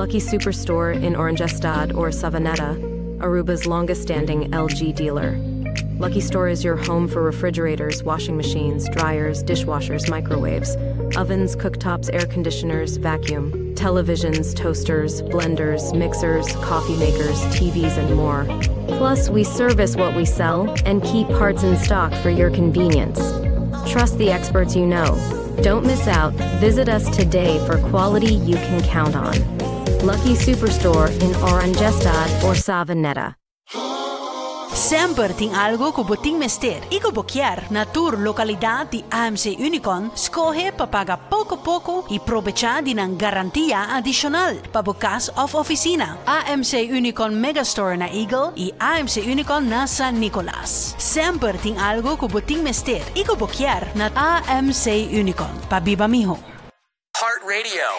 Lucky Superstore in Orangestad or Savanetta, Aruba's longest-standing LG dealer. Lucky Store is your home for refrigerators, washing machines, dryers, dishwashers, microwaves, ovens, cooktops, air conditioners, vacuum, televisions, toasters, blenders, mixers, coffee makers, TVs, and more. Plus, we service what we sell and keep parts in stock for your convenience. Trust the experts you know. Don't miss out. Visit us today for quality you can count on. Lucky Superstore in Orangestad or Savanetta. Sempre tem algo que boting mester. Iko boquear na tour localidad de AMC Unicon, escoge para pagar pouco e aprovechar de uma garantia adicional para bukas of oficina. AMC Unicon Megastore na Eagle e AMC Unicon na San Nicolas. Sempre tem algo que boting mester. Iko boquear na AMC Unicon. Pabiba miho. Heart Radio.